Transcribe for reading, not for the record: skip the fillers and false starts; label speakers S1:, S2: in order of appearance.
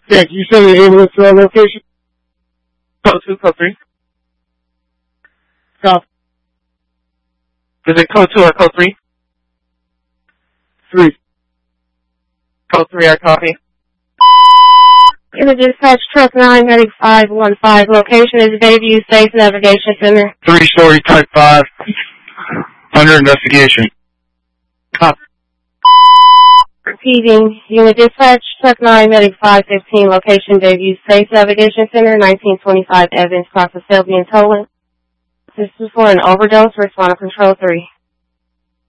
S1: Thank you. Send the ambulance to our location.
S2: Code 2, code 3.
S1: Copy.
S2: Is it code 2 or code 3?
S1: 3.
S2: Code 3, I copy.
S3: In the dispatch truck 9 medic 515 location is Bayview Safe Navigation Center.
S2: 3-story type 5. Under investigation.
S1: Copy.
S3: Repeating, unit dispatch truck 9 medic 515 location Bayview Safe Navigation Center 1925 Evans Cross of Selby and Toland. This is for an overdose. Responder control 3.